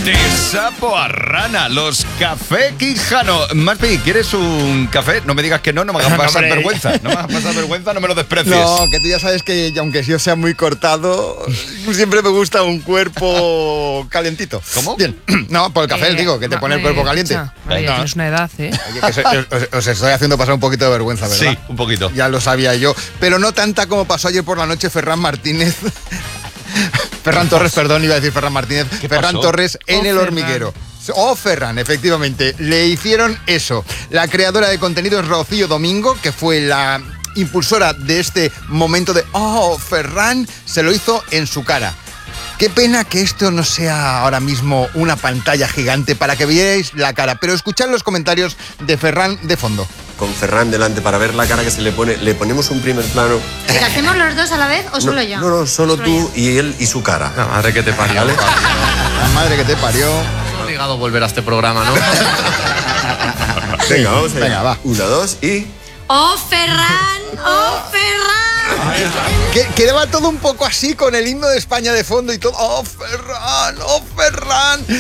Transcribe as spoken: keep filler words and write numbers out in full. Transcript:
De sapo a rana, los Café Quijano. Maspi, ¿quieres un café? No me digas que no, no me hagas pasar Hombre. vergüenza. No me hagas pasar vergüenza, no me lo desprecies. No, que tú ya sabes que aunque yo sea muy cortado, siempre me gusta un cuerpo calentito. ¿Cómo? Bien, no, por el café, Eh, digo, que te ma- pone el eh, cuerpo caliente. escucha, María, No. tienes una edad, ¿eh? Oye, que soy- os, os estoy haciendo pasar un poquito de vergüenza, ¿verdad? Sí, un poquito. Ya lo sabía yo, pero no tanta como pasó ayer por la noche Ferran Martínez. Ferran Torres, perdón, iba a decir Ferran Martínez. ¿Qué Ferran pasó? Torres en Oh, el Ferran. hormiguero. Oh, Ferran, efectivamente. Le hicieron eso. La creadora de contenidos Rocío Domingo, que fue la impulsora de este momento de oh, Ferran, se lo hizo en su cara. Qué pena que esto no sea ahora mismo una pantalla gigante para que veáis la cara, pero escuchad los comentarios de Ferran de fondo. Con Ferran delante para ver la cara que se le pone, le ponemos un primer plano. ¿Lo hacemos los dos a la vez o solo no, yo? No, no, solo tú y él y su cara. La madre que te parió. ¿Vale? La madre que te parió. Obligado a volver a este programa, ¿no? Venga, vamos allá. Venga, va. Una, dos y... ¡Oh, Ferran! ¡Oh, Ferran! Que, quedaba todo un poco así con el himno de España de fondo y todo. ¡Oh, Ferran! ¡Oh, Ferran!